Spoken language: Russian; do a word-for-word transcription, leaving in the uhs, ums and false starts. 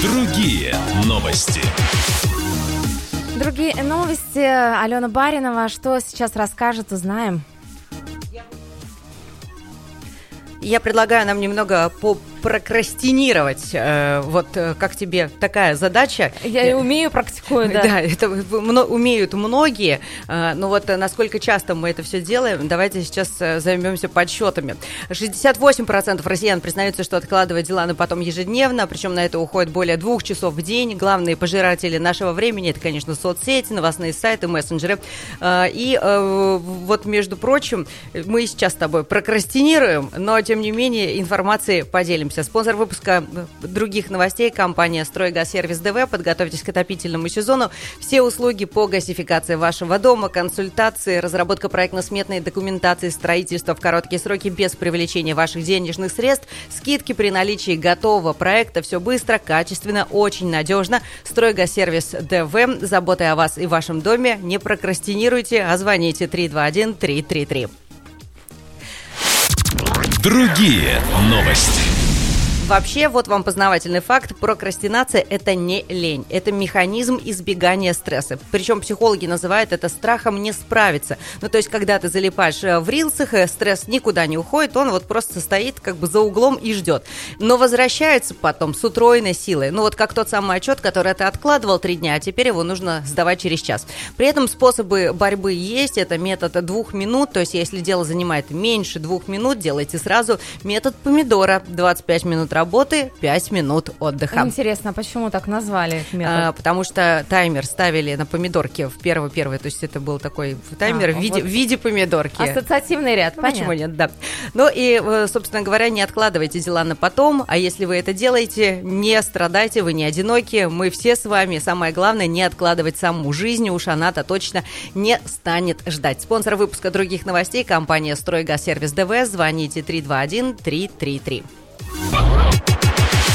Другие новости. Другие новости. Алена Баринова. Что сейчас расскажет, узнаем. Я предлагаю нам немного попрокрастинировать. Э, вот э, как тебе такая задача? Я и умею, практикую, да. Да, это мно, умеют многие. Э, но вот насколько часто мы это все делаем, давайте сейчас займемся подсчетами. шестьдесят восемь процентов россиян признаются, что откладывают дела на потом ежедневно, причем на это уходит более двух часов в день. Главные пожиратели нашего времени – это, конечно, соцсети, новостные сайты, мессенджеры. Э, и э, вот, между прочим, мы сейчас с тобой прокрастинируем, но тем не менее, информацией поделимся. Спонсор выпуска других новостей – компания «Стройгазсервис ДВ». Подготовьтесь к отопительному сезону. Все услуги по газификации вашего дома, консультации, разработка проектно-сметной документации, строительство в короткие сроки без привлечения ваших денежных средств, скидки при наличии готового проекта. Все быстро, качественно, очень надежно. «Стройгазсервис ДВ». Заботой о вас и вашем доме. Не прокрастинируйте, а звоните три два один три три три. Другие новости. Вообще, вот вам познавательный факт. Прокрастинация – это не лень. Это механизм избегания стресса. Причем психологи называют это страхом не справиться. Ну, то есть, когда ты залипаешь в рилсах, стресс никуда не уходит, он вот просто стоит как бы за углом и ждет. Но возвращается потом с утроенной силой. Ну, вот как тот самый отчет, который ты откладывал три дня, а теперь его нужно сдавать через час. При этом способы борьбы есть. Это метод двух минут. То есть, если дело занимает меньше двух минут, делайте сразу метод помидора. двадцать пять минут работы. работы, пять минут отдыха. Интересно, почему так назвали метод? А, потому что таймер ставили на помидорке в первый-первый, то есть это был такой таймер а, в, виде, вот. в виде помидорки. Ассоциативный ряд, ну, почему нет, да. Ну и, собственно говоря, не откладывайте дела на потом, а если вы это делаете, не страдайте, вы не одиноки, мы все с вами. Самое главное, не откладывать саму жизнь, уж она-то точно не станет ждать. Спонсор выпуска других новостей – компания «Стройгазсервис ДВ». Звоните три два один три три три.